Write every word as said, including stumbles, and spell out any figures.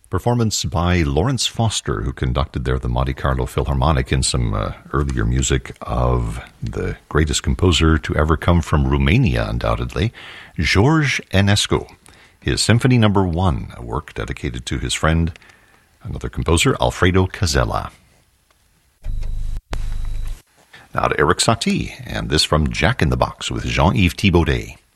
Performance by Lawrence Foster, who conducted there the Monte Carlo Philharmonic, in some uh, earlier music of the greatest composer to ever come from Romania, undoubtedly, George Enescu. His Symphony Number One, a work dedicated to his friend, another composer, Alfredo Casella. Now to Erik Satie, and this from Jack in the Box with Jean-Yves Thibaudet.